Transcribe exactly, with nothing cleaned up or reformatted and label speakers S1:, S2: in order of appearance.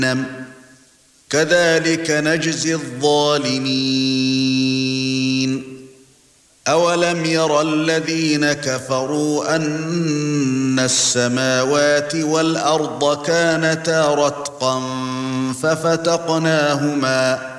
S1: كذلك نجزي الظالمين أولم يرى الذين كفروا أن السماوات والأرض كانتا رتقا ففتقناهما